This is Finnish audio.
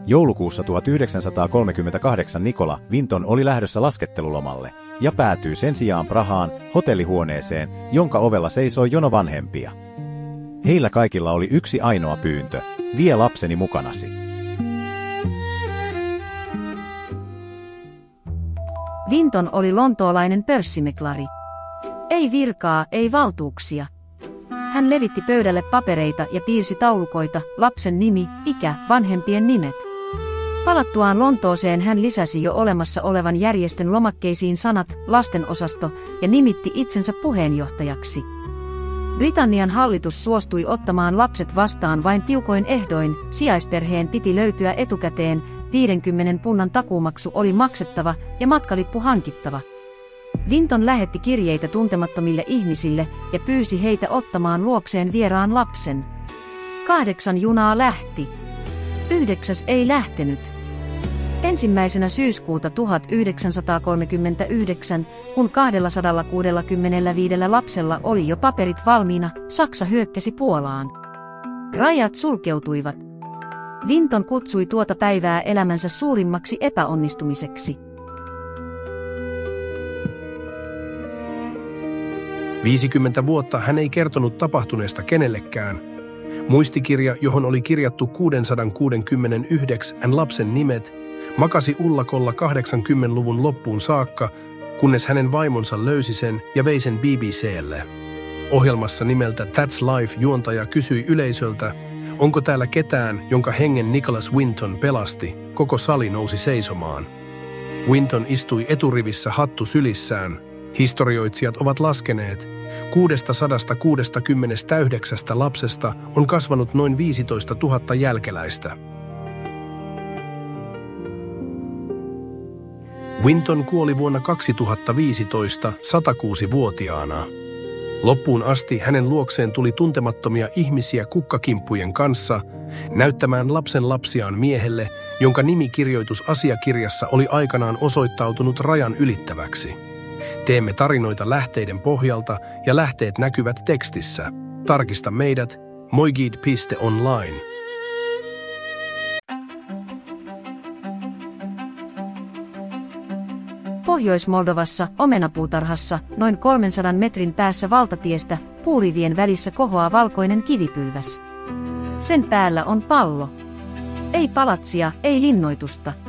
Joulukuussa 1938 Nicola Winton oli lähdössä laskettelulomalle ja päätyi sen sijaan Prahaan hotellihuoneeseen, jonka ovella seisoi jono vanhempia. Heillä kaikilla oli yksi ainoa pyyntö: vie lapseni mukanasi. Winton oli lontoolainen pörssimeklari. Ei virkaa, ei valtuuksia. Hän levitti pöydälle papereita ja piirsi taulukoita, lapsen nimi, ikä, vanhempien nimet. Palattuaan Lontooseen hän lisäsi jo olemassa olevan järjestön lomakkeisiin sanat lastenosasto ja nimitti itsensä puheenjohtajaksi. Britannian hallitus suostui ottamaan lapset vastaan vain tiukoin ehdoin, sijaisperheen piti löytyä etukäteen, 50 punnan takuumaksu oli maksettava ja matkalippu hankittava. Winton lähetti kirjeitä tuntemattomille ihmisille ja pyysi heitä ottamaan luokseen vieraan lapsen. 8 junaa lähti. 9 ei lähtenyt. 1. syyskuuta 1939, kun 265 lapsella oli jo paperit valmiina, Saksa hyökkäsi Puolaan. Rajat sulkeutuivat. Winton kutsui tuota päivää elämänsä suurimmaksi epäonnistumiseksi. 50 vuotta hän ei kertonut tapahtuneesta kenellekään. Muistikirja, johon oli kirjattu 669 lapsen nimet, makasi ullakolla 80-luvun loppuun saakka, kunnes hänen vaimonsa löysi sen ja vei sen BBC:lle. Ohjelmassa nimeltä That's Life juontaja kysyi yleisöltä, onko täällä ketään, jonka hengen Nicholas Winton pelasti. Koko sali nousi seisomaan. Winton istui eturivissä hattu sylissään. Historioitsijat ovat laskeneet, 669 lapsesta on kasvanut noin 15 000 jälkeläistä. Winton kuoli vuonna 2015 106-vuotiaana. Loppuun asti hänen luokseen tuli tuntemattomia ihmisiä kukkakimppujen kanssa näyttämään lapsen lapsiaan miehelle, jonka nimikirjoitusasiakirjassa oli aikanaan osoittautunut rajan ylittäväksi. Teemme tarinoita lähteiden pohjalta ja lähteet näkyvät tekstissä. Tarkista meidät moigid.online. Pohjois-Moldovassa, omenapuutarhassa, noin 300 metrin päässä valtatiestä, puurivien välissä kohoaa valkoinen kivipylväs. Sen päällä on pallo. Ei palatsia, ei linnoitusta.